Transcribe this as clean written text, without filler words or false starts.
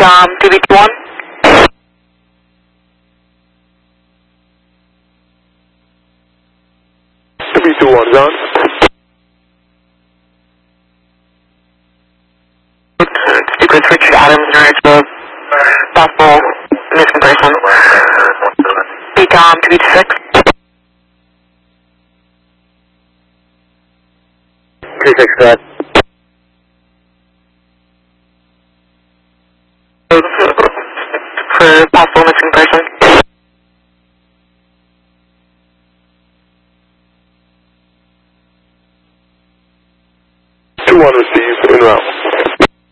TV1. TV21 zone. Speak with Richard Adams in regards to possible missing person. TV26. 36, go ahead. For possible missing person. 2-1 receive.